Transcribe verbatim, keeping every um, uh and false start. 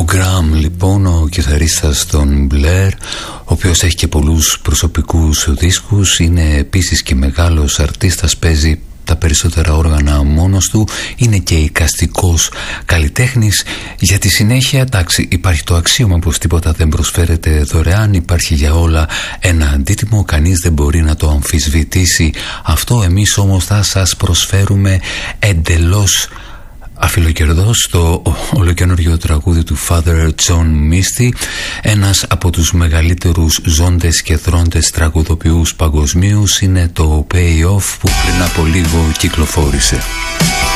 Ο Γκραμ λοιπόν, ο κιθαρίστας των Blair, ο οποίος έχει και πολλούς προσωπικούς δίσκους, είναι επίσης και μεγάλος αρτίστας, παίζει τα περισσότερα όργανα μόνος του, είναι και εικαστικός καλλιτέχνης. Για τη συνέχεια, εντάξει, υπάρχει το αξίωμα πως τίποτα δεν προσφέρεται δωρεάν, υπάρχει για όλα ένα αντίτιμο, κανείς δεν μπορεί να το αμφισβητήσει αυτό. Εμείς όμως θα σας προσφέρουμε εντελώς αφιλοκερδός το ολοκαινούργιο τραγούδι του Father John Misty, ένας από τους μεγαλύτερους ζώντες και θρόντες τραγουδοποιούς παγκοσμίους. Είναι το Payoff που πριν από λίγο κυκλοφόρησε.